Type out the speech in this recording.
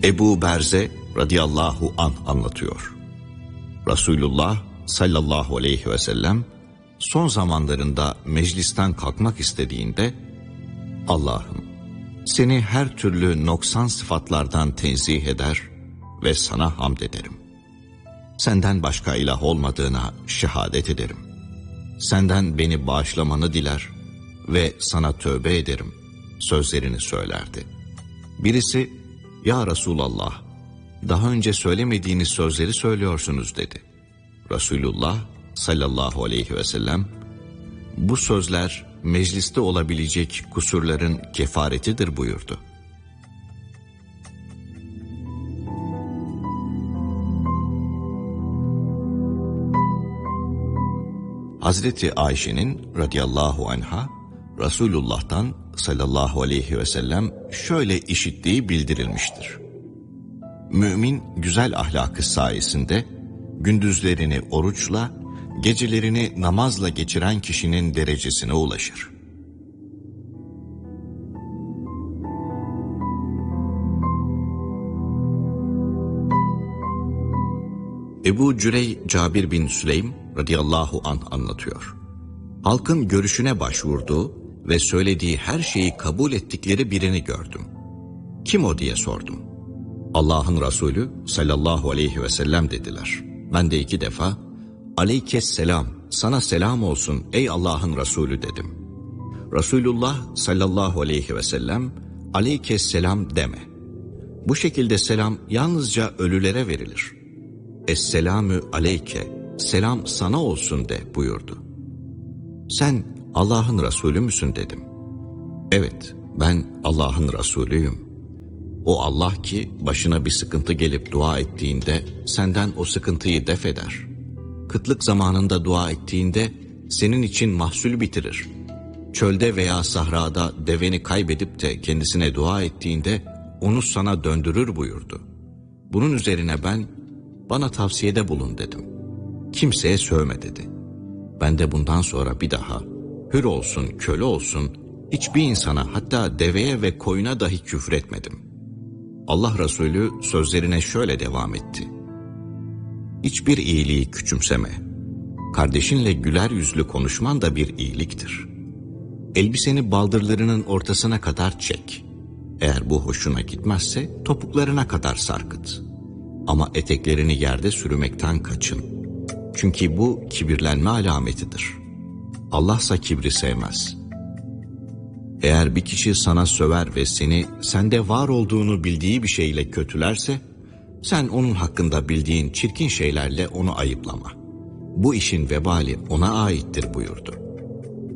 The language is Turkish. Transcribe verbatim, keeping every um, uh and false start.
Ebu Berze radıyallahu anh anlatıyor. Resulullah sallallahu aleyhi ve sellem son zamanlarında meclisten kalkmak istediğinde, Allah'ım seni her türlü noksan sıfatlardan tenzih eder ve sana hamd ederim. Senden başka ilah olmadığına şehadet ederim. Senden beni bağışlamanı diler ve sana tövbe ederim sözlerini söylerdi. Birisi, ya Resulallah, daha önce söylemediğiniz sözleri söylüyorsunuz dedi. Resulullah sallallahu aleyhi ve sellem, bu sözler mecliste olabilecek kusurların kefaretidir buyurdu. Hazreti Ayşe'nin radıyallahu anha, Resulullah'tan sallallahu aleyhi ve sellem şöyle işittiği bildirilmiştir. Mümin güzel ahlakı sayesinde gündüzlerini oruçla, gecelerini namazla geçiren kişinin derecesine ulaşır. Ebu Cürey Cabir bin Süleym radıyallahu anh anlatıyor. Halkın görüşüne başvurduğu ve söylediği her şeyi kabul ettikleri birini gördüm. Kim o diye sordum. Allah'ın Resulü sallallahu aleyhi ve sellem dediler. Ben de iki defa aleykesselam, sana selam olsun ey Allah'ın Resulü dedim. Resulullah sallallahu aleyhi ve sellem aleykesselam deme. Bu şekilde selam yalnızca ölülere verilir. Esselamü aleyke, selam sana olsun de buyurdu. Sen Allah'ın Resulü müsün dedim. Evet, ben Allah'ın Resulüyüm. O Allah ki başına bir sıkıntı gelip dua ettiğinde senden o sıkıntıyı def eder. Kıtlık zamanında dua ettiğinde senin için mahsul bitirir. Çölde veya sahrada deveni kaybedip de kendisine dua ettiğinde onu sana döndürür buyurdu. Bunun üzerine ben, bana tavsiyede bulun dedim. Kimseye sövme dedi. Ben de bundan sonra bir daha hür olsun, köle olsun, hiçbir insana, hatta deveye ve koyuna dahi küfür etmedim. Allah Resulü sözlerine şöyle devam etti. Hiçbir iyiliği küçümseme. Kardeşinle güler yüzlü konuşman da bir iyiliktir. Elbiseni baldırlarının ortasına kadar çek. Eğer bu hoşuna gitmezse topuklarına kadar sarkıt. Ama eteklerini yerde sürmekten kaçın. Çünkü bu kibirlenme alametidir. Allah'sa kibri sevmez. Eğer bir kişi sana söver ve seni sende var olduğunu bildiği bir şeyle kötülerse, sen onun hakkında bildiğin çirkin şeylerle onu ayıplama. Bu işin vebali ona aittir buyurdu.